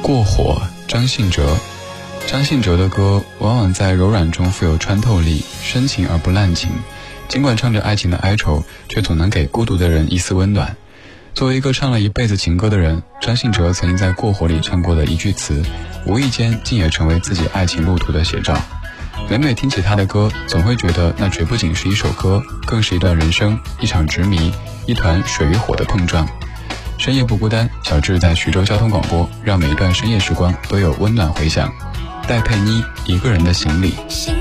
过火，张信哲。张信哲的歌往往在柔软中富有穿透力，深情而不滥情，尽管唱着爱情的哀愁，却总能给孤独的人一丝温暖。作为一个唱了一辈子情歌的人，张信哲曾经在过火里唱过的一句词，无意间竟也成为自己爱情路途的写照。每每听起他的歌，总会觉得那绝不仅是一首歌，更是一段人生，一场执迷，一团水与火的碰撞。深夜不孤单，小志在徐州交通广播，让每一段深夜时光都有温暖回响。戴佩妮，一个人的行李。